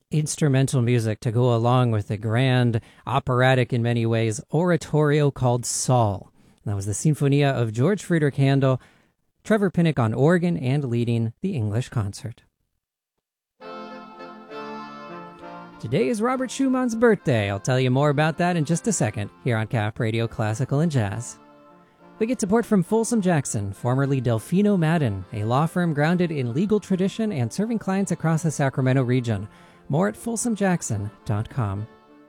instrumental music to go along with the grand, operatic in many ways, oratorio called Saul. That was the Sinfonia of George Friedrich Handel, Trevor Pinnock on organ and leading the English concert. Today is Robert Schumann's birthday. I'll tell you more about that in just a second here on Cap Radio Classical and Jazz. We get support from Folsom Jackson, formerly Delfino Madden, a law firm grounded in legal tradition and serving clients across the Sacramento region. More at folsomjackson.com.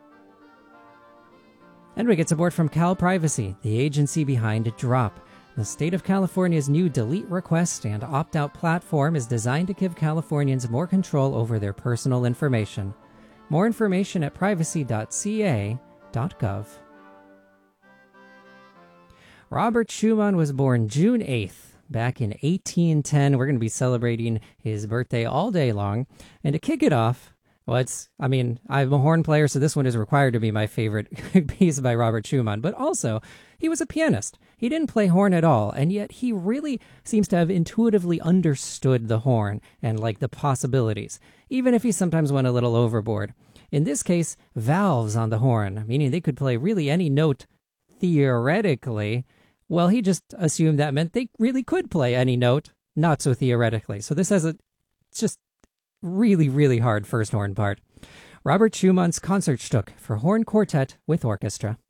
And we get support from Cal Privacy, the agency behind Drop. The state of California's new delete request and opt-out platform is designed to give Californians more control over their personal information. More information at privacy.ca.gov. Robert Schumann was born June 8th, back in 1810. We're going to be celebrating his birthday all day long. And to kick it off, I'm a horn player, so this one is required to be my favorite piece by Robert Schumann. But also, he was a pianist. He didn't play horn at all, and yet he really seems to have intuitively understood the horn and the possibilities, even if he sometimes went a little overboard. In this case, valves on the horn, meaning they could play really any note theoretically. Well, he just assumed that meant they really could play any note, not so theoretically. So this has it's just really, really hard first horn part. Robert Schumann's Concertstück for horn quartet with orchestra.